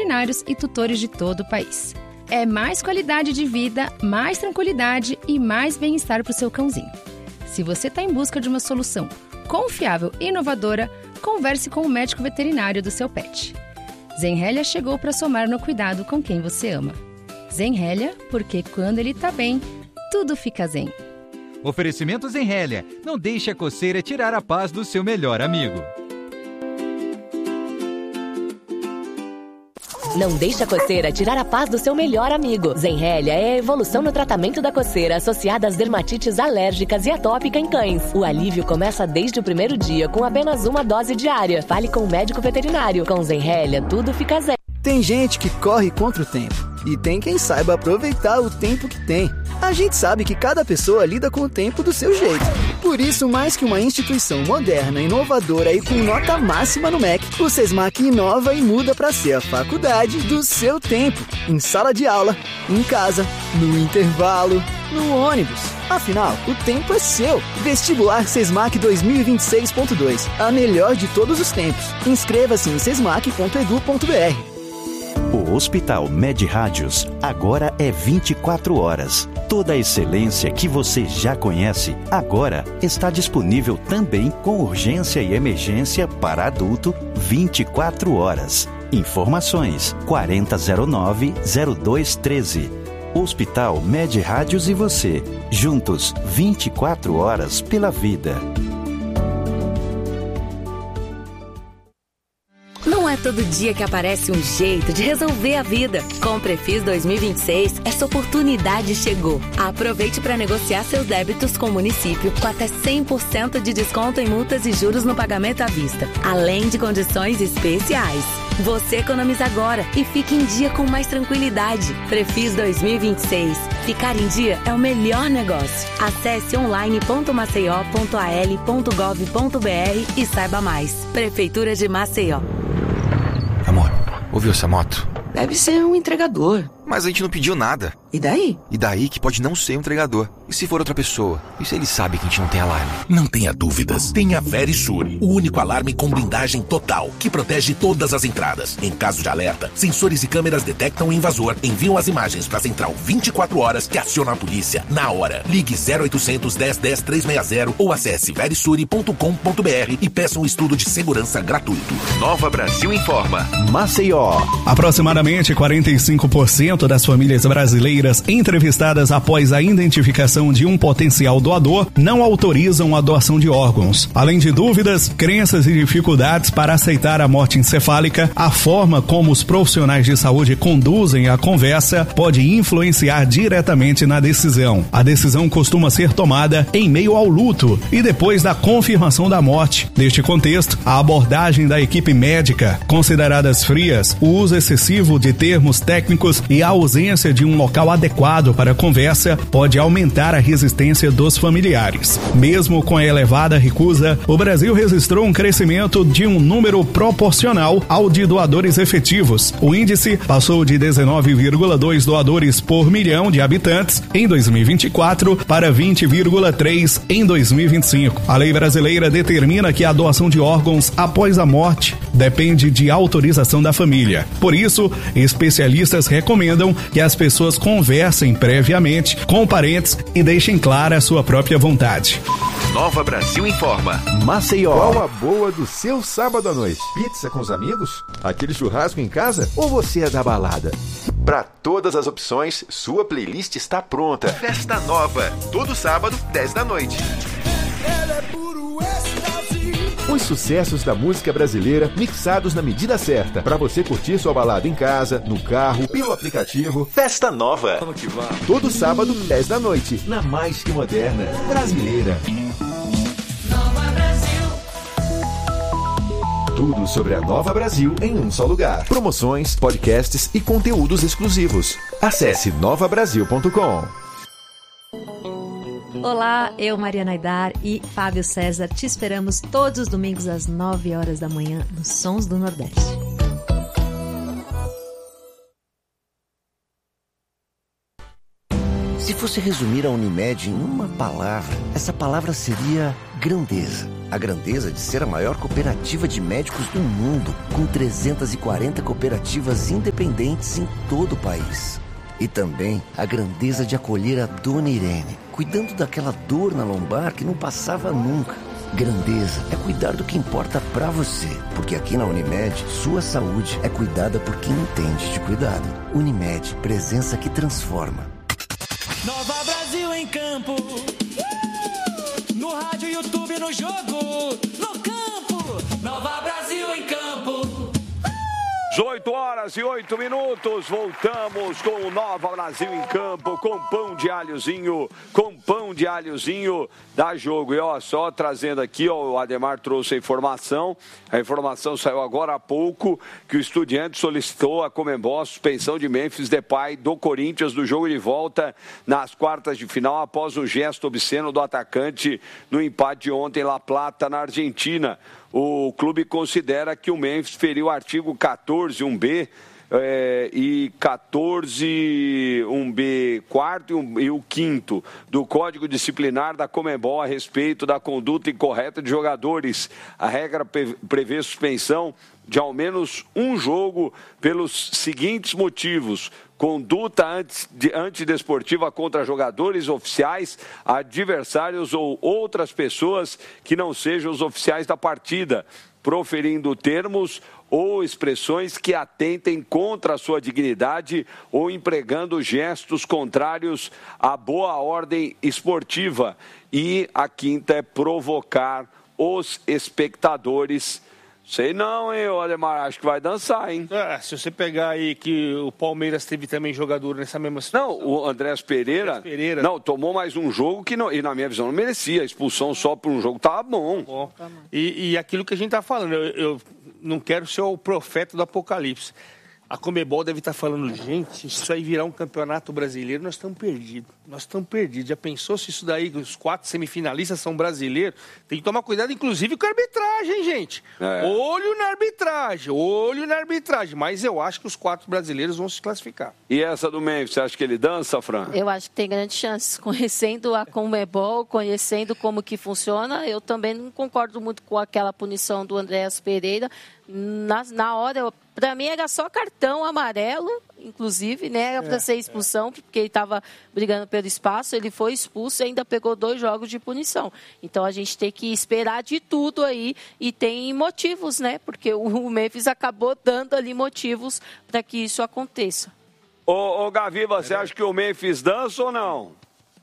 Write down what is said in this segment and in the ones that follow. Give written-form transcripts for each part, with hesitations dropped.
veterinários e tutores de todo o país. É mais qualidade de vida, mais tranquilidade e mais bem-estar para o seu cãozinho. Se você está em busca de uma solução confiável e inovadora, converse com o médico veterinário do seu pet. Zenrelia chegou para somar no cuidado com quem você ama. Zenrelia, porque quando ele tá bem, tudo fica zen. Oferecimento Zenrelia. Não deixe a coceira tirar a paz do seu melhor amigo. Não deixe a coceira tirar a paz do seu melhor amigo. Zenrelia é a evolução no tratamento da coceira associada às dermatites alérgicas e atópica em cães. O alívio começa desde o primeiro dia com apenas uma dose diária. Fale com o médico veterinário. Com Zenrelia, tudo fica zen. Tem gente que corre contra o tempo e tem quem saiba aproveitar o tempo que tem. A gente sabe que cada pessoa lida com o tempo do seu jeito. Por isso, mais que uma instituição moderna, inovadora e com nota máxima no MEC, o SESMAC inova e muda para ser a faculdade do seu tempo. Em sala de aula, em casa, no intervalo, no ônibus. Afinal, o tempo é seu. Vestibular SESMAC 2026.2. A melhor de todos os tempos. Inscreva-se em sesmac.edu.br. O Hospital Med Rádios agora é 24 horas. Toda a excelência que você já conhece, agora está disponível também com urgência e emergência para adulto 24 horas. Informações 4009-0213. Hospital Med Rádios e você, juntos 24 horas pela vida. Não é todo dia que aparece um jeito de resolver a vida. Com o Prefis 2026, essa oportunidade chegou. Aproveite para negociar seus débitos com o município com até 100% de desconto em multas e juros no pagamento à vista, além de condições especiais. Você economiza agora e fica em dia com mais tranquilidade. Prefis 2026. Ficar em dia é o melhor negócio. Acesse online.maceió.al.gov.br e saiba mais. Prefeitura de Maceió. Amor, ouviu essa moto? Deve ser um entregador. Mas a gente não pediu nada. E daí? E daí que pode não ser um entregador. E se for outra pessoa? E se ele sabe que a gente não tem alarme? Não tenha dúvidas. Tem a Verisure, o único alarme com blindagem total, que protege todas as entradas. Em caso de alerta, sensores e câmeras detectam o invasor, enviam as imagens para a central 24 horas que aciona a polícia na hora. Ligue 0800 10 10 360 ou acesse verisure.com.br e peça um estudo de segurança gratuito. Nova Brasil informa. Maceió. Aproximadamente 45% das famílias brasileiras entrevistadas após a identificação de um potencial doador não autorizam a doação de órgãos. Além de dúvidas, crenças e dificuldades para aceitar a morte encefálica, a forma como os profissionais de saúde conduzem a conversa pode influenciar diretamente na decisão. A decisão costuma ser tomada em meio ao luto e depois da confirmação da morte. Neste contexto, a abordagem da equipe médica, consideradas frias, o uso excessivo de termos técnicos e a ausência de um local adequado para a conversa pode aumentar a resistência dos familiares. Mesmo com a elevada recusa, o Brasil registrou um crescimento de um número proporcional ao de doadores efetivos. O índice passou de 19,2 doadores por milhão de habitantes em 2024 para 20,3 em 2025. A lei brasileira determina que a doação de órgãos após a morte depende de autorização da família. Por isso, especialistas recomendam que as pessoas conversem previamente com parentes e deixem clara a sua própria vontade. Nova Brasil informa. Maceió. Qual a boa do seu sábado à noite? Pizza com os amigos? Aquele churrasco em casa? Ou você é da balada? Para todas as opções, sua playlist está pronta. Festa Nova. Todo sábado, 10 da noite. Os sucessos da música brasileira mixados na medida certa, para você curtir sua balada em casa, no carro, pelo aplicativo. Festa Nova. Todo sábado, 10 da noite, na mais que moderna brasileira. Nova Brasil. Tudo sobre a Nova Brasil em um só lugar. Promoções, podcasts e conteúdos exclusivos. Acesse novabrasil.com. Olá, eu, Mariana Aidar e Fábio César te esperamos todos os domingos às 9 horas da manhã nos Sons do Nordeste. Se fosse resumir a Unimed em uma palavra, essa palavra seria grandeza. A grandeza de ser a maior cooperativa de médicos do mundo, com 340 cooperativas independentes em todo o país. E também a grandeza de acolher a Dona Irene, cuidando daquela dor na lombar que não passava nunca. Grandeza é cuidar do que importa pra você, porque aqui na Unimed, sua saúde é cuidada por quem entende de cuidado. Unimed, presença que transforma. Nova Brasil em campo, no rádio, YouTube, no jogo, no campo. Nova Brasil em campo. 18 horas e 8 minutos, voltamos com o Nova Brasil em campo, com pão de alhozinho, dá jogo. E ó, só trazendo aqui, ó, o Ademar trouxe a informação saiu agora há pouco, que o Estudiantes solicitou a Conmebol a suspensão de Memphis Depay do Corinthians do jogo de volta nas quartas de final, após um gesto obsceno do atacante no empate de ontem em La Plata, na Argentina. O clube considera que o Memphis feriu o artigo 14.1b e 14.1b quarto e o quinto do Código Disciplinar da Conmebol a respeito da conduta incorreta de jogadores. A regra prevê suspensão de ao menos um jogo pelos seguintes motivos: conduta antidesportiva contra jogadores, oficiais, adversários ou outras pessoas que não sejam os oficiais da partida, proferindo termos ou expressões que atentem contra a sua dignidade ou empregando gestos contrários à boa ordem esportiva. E a quinta é provocar os espectadores. Sei não, hein, Ademar, acho que vai dançar, hein? Se você pegar aí que o Palmeiras teve também jogador nessa mesma situação. Não, o Andrés Pereira, não, tomou mais um jogo que, não, e na minha visão, não merecia. A expulsão só por um jogo tava bom. E aquilo que a gente tá falando, eu não quero ser o profeta do apocalipse. A Conmebol deve estar falando, gente, isso aí virar um campeonato brasileiro, nós estamos perdidos. Já pensou se isso daí, os 4 semifinalistas são brasileiros? Tem que tomar cuidado, inclusive, com a arbitragem, gente. Olho na arbitragem. Mas eu acho que os 4 brasileiros vão se classificar. E essa do Memphis, você acha que ele dança, Fran? Eu acho que tem grandes chances. Conhecendo a Conmebol, conhecendo como que funciona, eu também não concordo muito com aquela punição do Andrés Pereira. Na hora, para mim era só cartão amarelo, inclusive, né? Era para ser expulsão, porque ele estava brigando pelo espaço, ele foi expulso e ainda pegou 2 jogos de punição. Então a gente tem que esperar de tudo aí e tem motivos, né? Porque o Memphis acabou dando ali motivos para que isso aconteça. Ô Gavi, você acha que o Memphis dança ou não?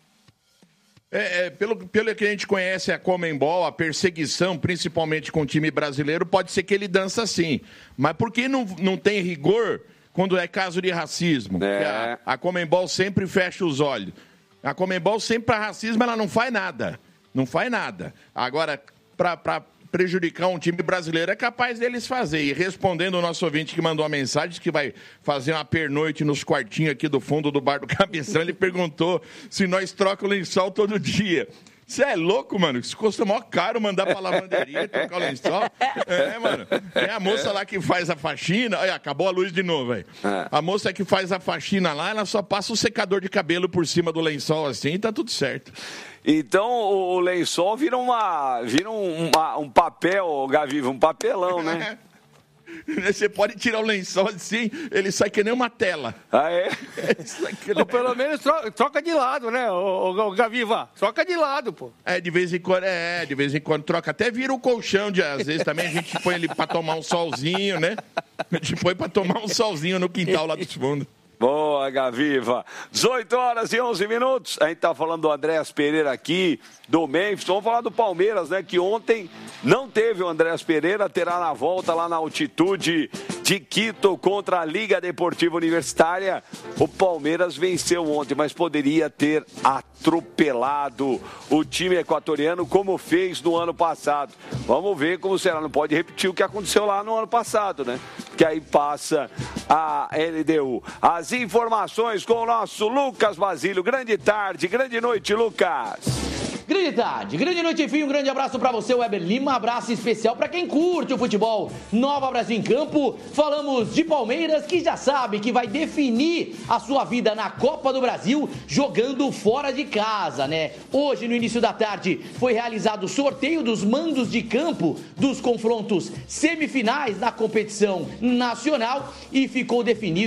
Pelo que a gente conhece a Conmebol, a perseguição, principalmente com o time brasileiro, pode ser que ele dança sim. Mas por que não tem rigor quando é caso de racismo? A Conmebol sempre fecha os olhos. A Conmebol sempre, para racismo, ela não faz nada. Agora, para prejudicar um time brasileiro, é capaz deles fazer. E respondendo o nosso ouvinte que mandou uma mensagem, que vai fazer uma pernoite nos quartinhos aqui do fundo do bar do Cabeção, ele perguntou se nós trocamos lençol todo dia. Você é louco, mano? Isso custa mó caro mandar pra lavanderia e trocar o lençol. Mano. Tem a moça lá que faz a faxina. Olha, acabou a luz de novo, velho. A moça que faz a faxina lá, ela só passa o secador de cabelo por cima do lençol assim e tá tudo certo. Então o lençol vira um papel, Gaviva, um papelão, né? Você pode tirar o lençol assim, ele sai que nem uma tela. Ah, é? Ou pelo menos troca de lado, né, o Gaviva? Troca de lado, pô. De vez em quando troca. Até vira o colchão, às vezes também a gente põe ele pra tomar um solzinho, né? A gente põe pra tomar um solzinho no quintal lá dos fundos. Boa, Gaviva. 18 horas e 11 minutos. A gente tá falando do Andrés Pereira aqui, do Memphis. Vamos falar do Palmeiras, né? Que ontem não teve o Andrés Pereira, terá na volta lá na altitude de Quito contra a Liga Deportiva Universitária. O Palmeiras venceu ontem, mas poderia ter atropelado o time equatoriano como fez no ano passado. Vamos ver como será. Não pode repetir o que aconteceu lá no ano passado, né? Que aí passa a LDU. As informações com o nosso Lucas Basílio. Grande tarde, grande noite, Lucas. Grande tarde, grande noite, enfim, um grande abraço pra você, Weber Lima, abraço especial pra quem curte o futebol. Nova Brasil em Campo, falamos de Palmeiras, que já sabe que vai definir a sua vida na Copa do Brasil, jogando fora de casa, né? Hoje, no início da tarde, foi realizado o sorteio dos mandos de campo dos confrontos semifinais da competição nacional e ficou definido